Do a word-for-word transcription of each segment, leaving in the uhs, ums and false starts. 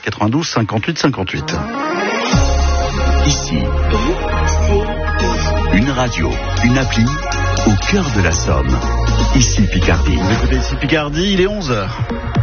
quatre-vingt-douze cinquante-huit cinquante-huit. Ici, une radio, une appli au cœur de la Somme. Ici Picardie. Vous écoutez Ici Picardie, il est onze heures.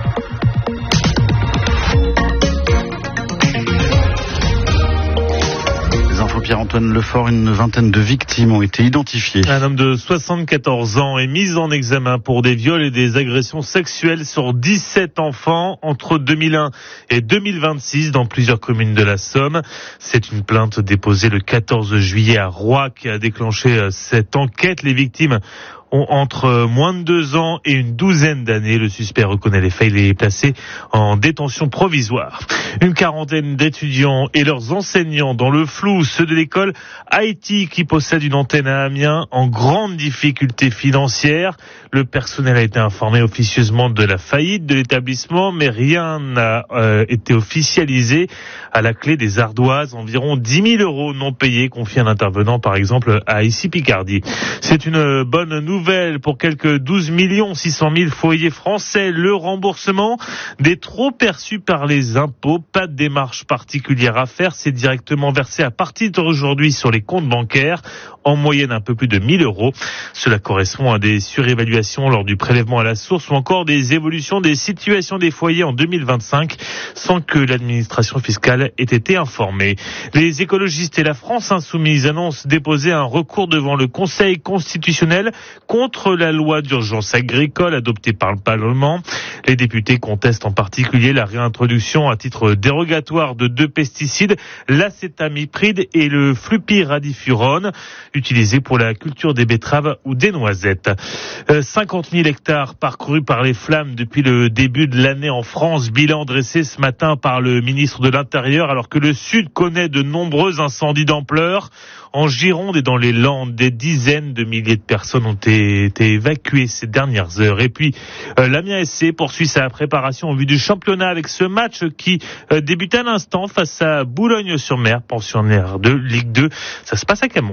Pierre-Antoine Lefort, une vingtaine de victimes ont été identifiées. Un homme de soixante-quatorze ans est mis en examen pour des viols et des agressions sexuelles sur dix-sept enfants entre deux mille un et deux mille vingt-six dans plusieurs communes de la Somme. C'est une plainte déposée le quatorze juillet à Roye qui a déclenché cette enquête. Les victimes ont entre moins de deux ans et une douzaine d'années. Le suspect reconnaît les faits, il est placé en détention provisoire. Une quarantaine d'étudiants et leurs enseignants dans le flou, ceux de l'école Haïti qui possède une antenne à Amiens en grande difficulté financière. Le personnel a été informé officieusement de la faillite de l'établissement, mais rien n'a euh, été officialisé. À la clé des ardoises, environ dix mille euros non payés, confie un intervenant par exemple à Ici Picardie. C'est une bonne nouvelle pour quelques douze millions six cent mille foyers français. Le remboursement des trop perçus par les impôts, pas de démarche particulière à faire, c'est directement versé à partir d'aujourd'hui sur les comptes bancaires, en moyenne un peu plus de mille euros. Cela correspond à des surévaluations lors du prélèvement à la source ou encore des évolutions des situations des foyers en deux mille vingt-cinq sans que l'administration fiscale ait été informée. Les écologistes et la France insoumise annoncent déposer un recours devant le Conseil constitutionnel contre la loi d'urgence agricole adoptée par le Parlement. Les députés contestent en particulier la réintroduction à titre dérogatoire de deux pesticides, l'acétamipride et le flupiradifurone, utilisés pour la culture des betteraves ou des noisettes. Euh, cinquante mille hectares parcourus par les flammes depuis le début de l'année en France, bilan dressé ce matin par le ministre de l'Intérieur, alors que le Sud connaît de nombreux incendies d'ampleur. En Gironde et dans les Landes, des dizaines de milliers de personnes ont été évacuées ces dernières heures. Et puis, euh, l'Amiens S C poursuit sa préparation en vue du championnat avec ce match qui euh, débute à l'instant face à Boulogne-sur-Mer, pensionnaire de Ligue deux. Ça se passe à Camon.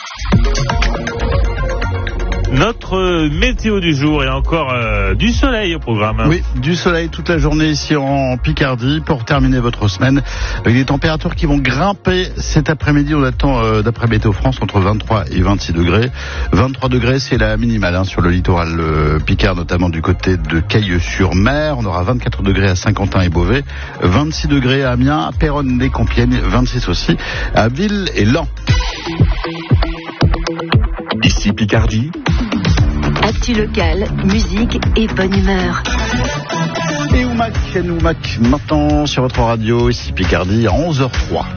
Notre météo du jour et encore euh, du soleil au programme. Oui, du soleil toute la journée ici en Picardie pour terminer votre semaine avec des températures qui vont grimper cet après-midi. On attend euh, d'après Météo France entre vingt-trois et vingt-six degrés. vingt-trois degrés, c'est la minimale hein, sur le littoral euh, Picard, notamment du côté de Cailleux-sur-Mer. On aura vingt-quatre degrés à Saint-Quentin et Beauvais, vingt-six degrés à Amiens, à Péronne et Compiègne, vingt-six aussi à Ville et Laon. Ici Picardie. Actu locale, musique et bonne humeur. Et Oumac, Oumac, maintenant sur votre radio, ici Picardie à onze heures zéro trois.